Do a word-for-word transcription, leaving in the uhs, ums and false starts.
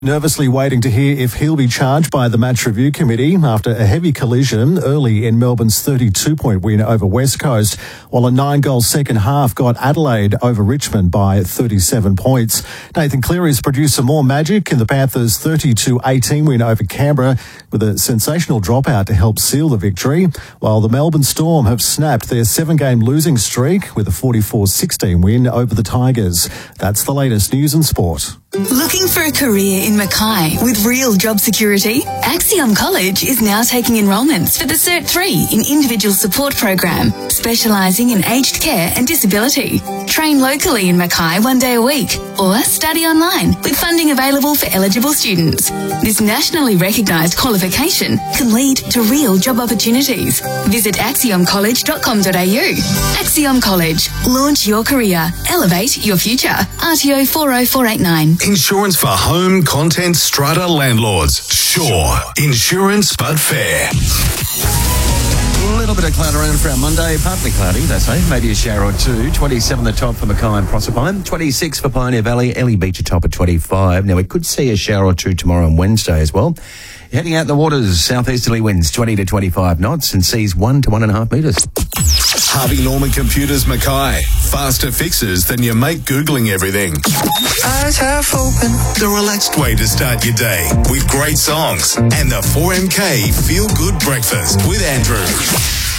Nervously waiting to hear if he'll be charged by the Match Review Committee after a heavy collision early in Melbourne's thirty-two point win over West Coast, while a nine-goal second half got Adelaide over Richmond by thirty-seven points. Nathan Cleary's produced some more magic in the Panthers' thirty-two eighteen win over Canberra with a sensational dropout to help seal the victory, while the Melbourne Storm have snapped their seven-game losing streak with a forty-four sixteen win over the Tigers. That's the latest news and sport. Looking for a career in Mackay with real job security? Axiom College is now taking enrolments for the Cert three in Individual Support Program, specialising in aged care and disability. Train locally in Mackay one day a week, or study online with funding available for eligible students. This nationally recognised qualification can lead to real job opportunities. Visit axiom college dot com dot a u. Axiom College. Launch your career. Elevate your future. R T O four oh four eight nine. Insurance for home, content, strata landlords. Sure. Insurance but fair. A little bit of cloud around for our Monday. Partly cloudy, they say. Maybe a shower or two. twenty-seven the top for Mackay and Proserpine. twenty-six for Pioneer Valley. Ellie Beach a top at twenty-five. Now, we could see a shower or two tomorrow and Wednesday as well. Heading out the waters, southeasterly winds twenty to twenty-five knots and seas one to one and a half metres. Harvey Norman Computers Mackay. Faster fixes than your mate Googling everything. Eyes half open. The relaxed way to start your day with great songs and the four M K Feel Good Breakfast with Andrew.